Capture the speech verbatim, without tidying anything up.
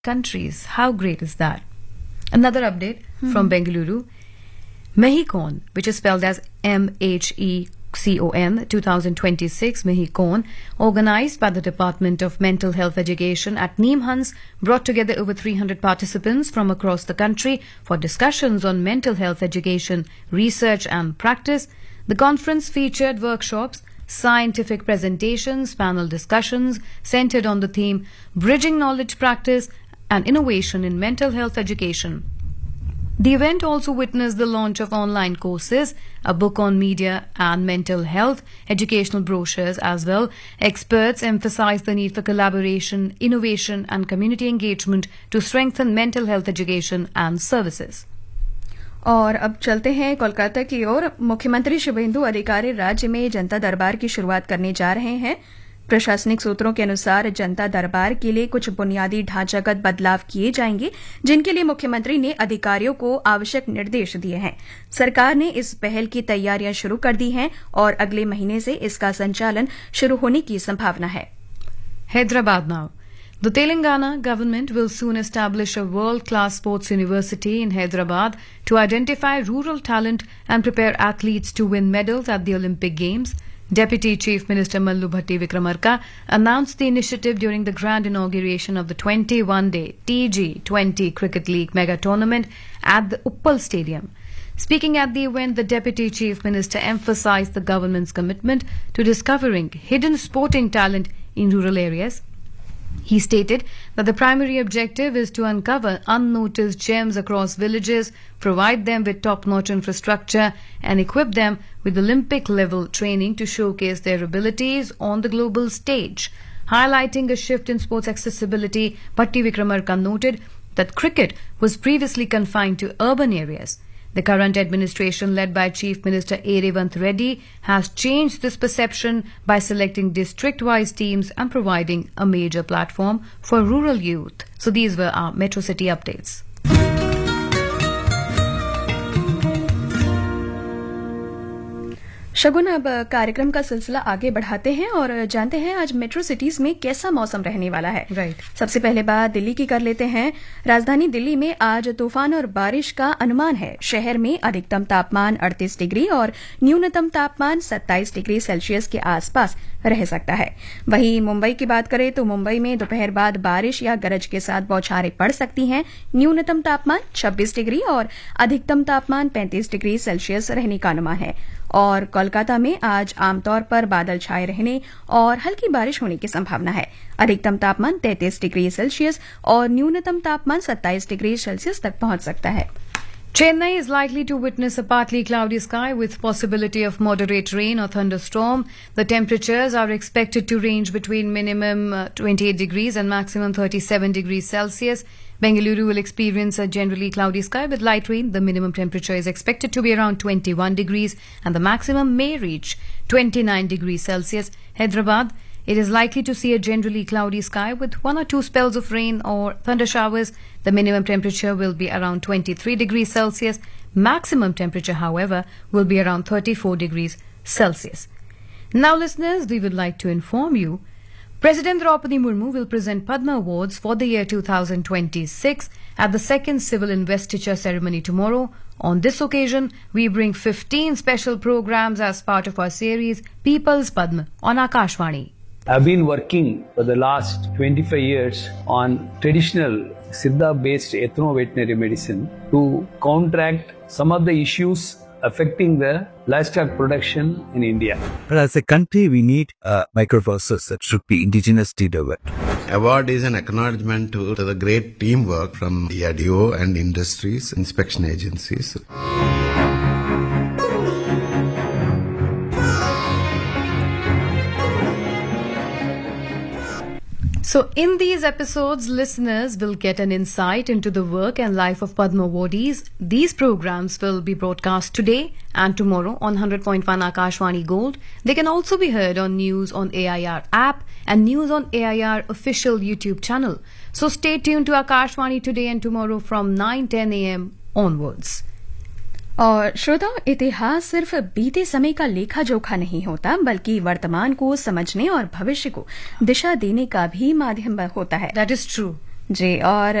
countries. How great is that? Another update mm-hmm. from Bengaluru. Mehicon, which is spelled as M H E C O N twenty twenty-six, Mehicon, organized by the Department of Mental Health Education at Neemhans, brought together over three hundred participants from across the country for discussions on mental health education, research and practice. The conference featured workshops, scientific presentations, panel discussions centered on the theme Bridging Knowledge Practice and Innovation in Mental Health Education. The event also witnessed the launch of online courses, a book on media and mental health, educational brochures as well. Experts emphasized the need for collaboration, innovation and community engagement to strengthen mental health education and services. और अब चलते हैं कोलकाता की ओर। मुख्यमंत्री शुभेंदु अधिकारी राज्य में जनता दरबार की शुरुआत करने जा रहे हैं। प्रशासनिक सूत्रों के अनुसार जनता दरबार के लिए कुछ बुनियादी ढांचागत बदलाव किए जाएंगे, जिनके लिए मुख्यमंत्री ने अधिकारियों को आवश्यक निर्देश दिए हैं। सरकार ने इस पहल की तैयारियां शुरू कर दी हैं और अगले महीने से इसका संचालन शुरू होने की संभावना है। Hyderabad now. The Telangana government will soon establish a world-class sports university in Hyderabad to identify rural talent and prepare athletes to win medals at the Olympic Games. Deputy Chief Minister Mallu Bhatti Vikramarka announced the initiative during the grand inauguration of the twenty-one day T G twenty Cricket League mega tournament at the Uppal Stadium. Speaking at the event, the Deputy Chief Minister emphasized the government's commitment to discovering hidden sporting talent in rural areas. He stated that the primary objective is to uncover unnoticed gems across villages, provide them with top-notch infrastructure, and equip them with Olympic-level training to showcase their abilities on the global stage. Highlighting a shift in sports accessibility, Bhatti Vikramarka noted that cricket was previously confined to urban areas. The current administration, led by Chief Minister A. Revant Reddy, has changed this perception by selecting district-wise teams and providing a major platform for rural youth. So these were our Metro City updates. शगुन, अब कार्यक्रम का सिलसिला आगे बढ़ाते हैं और जानते हैं आज मेट्रो सिटीज में कैसा मौसम रहने वाला है। Right right. सबसे पहले बात दिल्ली की कर लेते हैं। राजधानी दिल्ली में आज तूफान और बारिश का अनुमान है। शहर में अधिकतम तापमान अड़तीस डिग्री और न्यूनतम तापमान सत्ताईस डिग्री सेल्सियस के आसपास रह सकता है। वहीं मुंबई की बात करें तो मुंबई में दोपहर बाद बारिश या गरज के साथ बौछारें पड़ सकती हैं। न्यूनतम तापमान छब्बीस डिग्री और अधिकतम तापमान पैंतीस डिग्री सेल्सियस रहने का अनुमान है। और कोलकाता में आज आमतौर पर बादल छाए रहने और हल्की बारिश होने की संभावना है। अधिकतम तापमान तैंतीस डिग्री सेल्सियस और न्यूनतम तापमान सत्ताईस डिग्री सेल्सियस तक पहुंच सकता है। Chennai is likely to witness a partly cloudy sky with possibility of moderate rain or thunderstorm. The temperatures are expected to range between minimum uh, twenty-eight degrees and maximum thirty-seven degrees Celsius. Bengaluru will experience a generally cloudy sky with light rain. The minimum temperature is expected to be around twenty-one degrees and the maximum may reach twenty-nine degrees Celsius. Hyderabad, it is likely to see a generally cloudy sky with one or two spells of rain or thunder showers. The minimum temperature will be around twenty-three degrees Celsius. Maximum temperature, however, will be around thirty-four degrees Celsius. Now, listeners, we would like to inform you President Draupadi Murmu will present Padma Awards for the year two thousand twenty-six at the second civil investiture ceremony tomorrow. On this occasion, we bring fifteen special programs as part of our series People's Padma on Akashvani. I've been working for the last twenty-five years on traditional Siddha-based ethno-veterinary medicine to counteract some of the issues affecting the livestock production in India. But as a country, we need uh, microprocessors that should be indigenously developed. Award is an acknowledgement to, to the great teamwork from D R D O and industries, inspection agencies. So in these episodes, listeners will get an insight into the work and life of Padma awardees. These programs will be broadcast today and tomorrow on one hundred point one Akashvani Gold. They can also be heard on News on A I R app and News on A I R official YouTube channel. So stay tuned to Akashvani today and tomorrow from nine ten a m onwards. और श्रोताओं, इतिहास सिर्फ बीते समय का लेखा जोखा नहीं होता, बल्कि वर्तमान को समझने और भविष्य को दिशा देने का भी माध्यम होता है। That is true. जी, और